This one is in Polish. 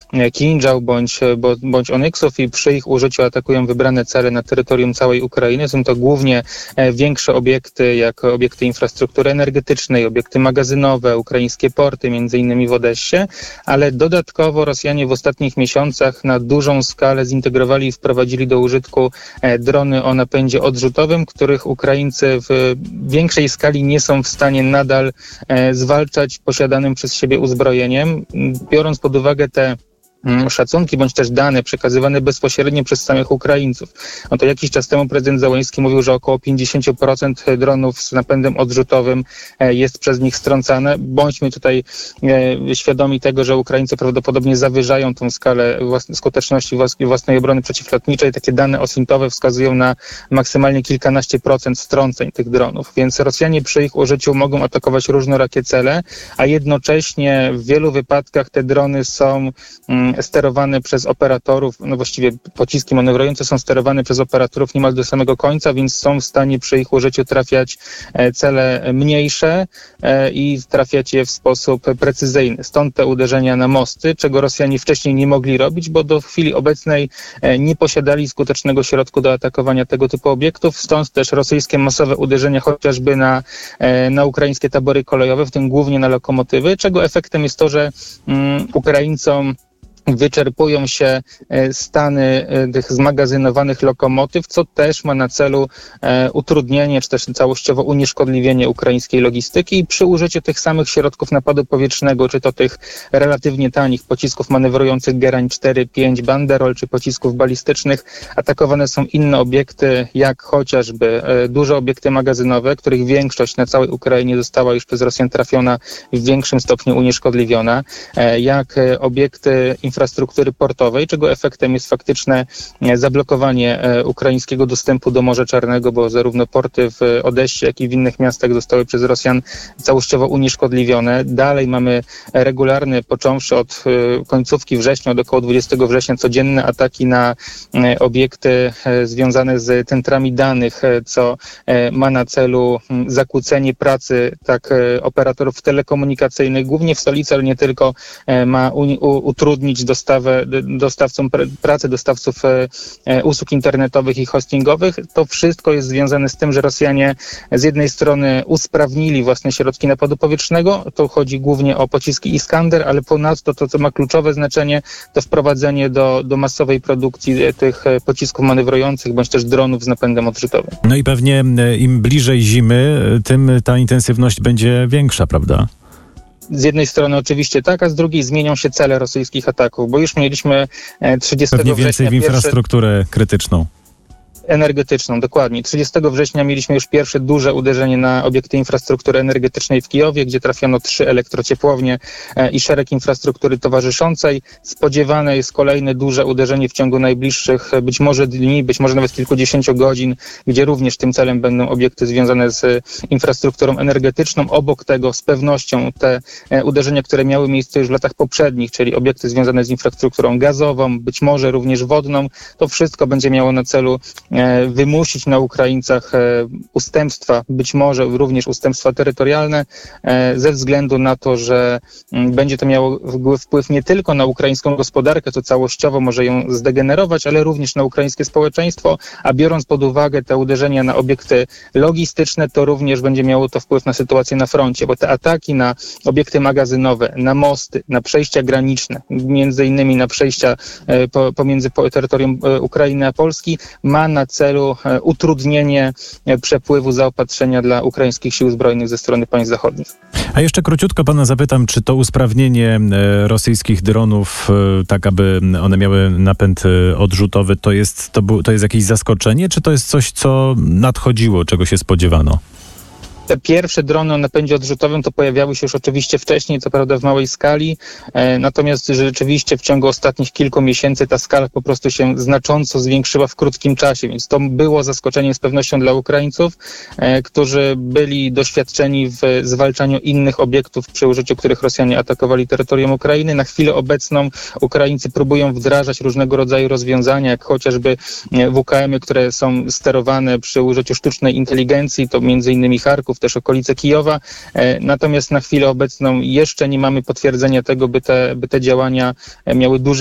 Kinżał bądź Onyksów i przy ich użyciu atakują wybrane cele na terytorium całej Ukrainy. Są to głównie większe obiekty, jak obiekty infrastruktury energetycznej, obiekty magazynowe, ukraińskie porty, między innymi w Odessie, ale dodatkowo Rosjanie w ostatnich miesiącach na dużą skalę zintegrowali i wprowadzili do użytku drony o napędzie odrzutowym, których Ukraińcy w większej skali nie są w stanie nadal zwalczać posiadanym przez siebie uzbrojeniem. Biorąc pod uwagę te szacunki bądź też dane przekazywane bezpośrednio przez samych Ukraińców. No to jakiś czas temu prezydent Zełenski mówił, że około 50% dronów z napędem odrzutowym jest przez nich strącane. Bądźmy tutaj świadomi tego, że Ukraińcy prawdopodobnie zawyżają tą skalę skuteczności własnej obrony przeciwlotniczej. Takie dane osintowe wskazują na maksymalnie kilkanaście procent strąceń tych dronów. Więc Rosjanie przy ich użyciu mogą atakować różnorakie cele, a jednocześnie w wielu wypadkach te drony są sterowane przez operatorów, no właściwie pociski manewrujące są sterowane przez operatorów niemal do samego końca, więc są w stanie przy ich użyciu trafiać cele mniejsze i trafiać je w sposób precyzyjny. Stąd te uderzenia na mosty, czego Rosjanie wcześniej nie mogli robić, bo do chwili obecnej nie posiadali skutecznego środku do atakowania tego typu obiektów. Stąd też rosyjskie masowe uderzenia chociażby na ukraińskie tabory kolejowe, w tym głównie na lokomotywy, czego efektem jest to, że Ukraińcom wyczerpują się stany tych zmagazynowanych lokomotyw, co też ma na celu utrudnienie, czy też całościowo unieszkodliwienie ukraińskiej logistyki i przy użyciu tych samych środków napadu powietrznego, czy to tych relatywnie tanich pocisków manewrujących Gerań 4-5 Banderol, czy pocisków balistycznych, atakowane są inne obiekty, jak chociażby duże obiekty magazynowe, których większość na całej Ukrainie została już przez Rosjan trafiona w większym stopniu unieszkodliwiona, jak obiekty infrastruktury portowej, czego efektem jest faktyczne zablokowanie ukraińskiego dostępu do Morza Czarnego, bo zarówno porty w Odessie, jak i w innych miastach zostały przez Rosjan całościowo unieszkodliwione. Dalej mamy regularne, począwszy od końcówki września, od około 20 września, codzienne ataki na obiekty związane z centrami danych, co ma na celu zakłócenie pracy operatorów telekomunikacyjnych, głównie w stolicy, ale nie tylko, ma utrudnić pracę dostawców usług internetowych i hostingowych. To wszystko jest związane z tym, że Rosjanie z jednej strony usprawnili własne środki napadu powietrznego, to chodzi głównie o pociski Iskander, ale ponadto to, co ma kluczowe znaczenie, to wprowadzenie do masowej produkcji tych pocisków manewrujących, bądź też dronów z napędem odrzutowym. No i pewnie im bliżej zimy, tym ta intensywność będzie większa, prawda? Z jednej strony oczywiście tak, a z drugiej zmienią się cele rosyjskich ataków, bo już mieliśmy 30 Pewnie września więcej w infrastrukturę krytyczną. Energetyczną, dokładnie. 30 września mieliśmy już pierwsze duże uderzenie na obiekty infrastruktury energetycznej w Kijowie, gdzie trafiono 3 elektrociepłownie i szereg infrastruktury towarzyszącej. Spodziewane jest kolejne duże uderzenie w ciągu najbliższych być może dni, być może nawet kilkudziesięciu godzin, gdzie również tym celem będą obiekty związane z infrastrukturą energetyczną. Obok tego z pewnością te uderzenia, które miały miejsce już w latach poprzednich, czyli obiekty związane z infrastrukturą gazową, być może również wodną, to wszystko będzie miało na celu wymusić na Ukraińcach ustępstwa, być może również ustępstwa terytorialne, ze względu na to, że będzie to miało wpływ nie tylko na ukraińską gospodarkę, co całościowo może ją zdegenerować, ale również na ukraińskie społeczeństwo, a biorąc pod uwagę te uderzenia na obiekty logistyczne, to również będzie miało to wpływ na sytuację na froncie, bo te ataki na obiekty magazynowe, na mosty, na przejścia graniczne, między innymi na przejścia pomiędzy terytorium Ukrainy a Polski, ma na celu utrudnienie przepływu zaopatrzenia dla ukraińskich sił zbrojnych ze strony państw zachodnich. A jeszcze króciutko pana zapytam, czy to usprawnienie rosyjskich dronów, tak aby one miały napęd odrzutowy, to jest jakieś zaskoczenie, czy to jest coś, co nadchodziło, czego się spodziewano? Te pierwsze drony o napędzie odrzutowym to pojawiały się już oczywiście wcześniej, co prawda w małej skali, natomiast rzeczywiście w ciągu ostatnich kilku miesięcy ta skala po prostu się znacząco zwiększyła w krótkim czasie, więc to było zaskoczeniem z pewnością dla Ukraińców, którzy byli doświadczeni w zwalczaniu innych obiektów, przy użyciu których Rosjanie atakowali terytorium Ukrainy. Na chwilę obecną Ukraińcy próbują wdrażać różnego rodzaju rozwiązania, jak chociażby WKM-y, które są sterowane przy użyciu sztucznej inteligencji, to między innymi Charków, też okolice Kijowa. Natomiast na chwilę obecną jeszcze nie mamy potwierdzenia tego, by te działania miały duży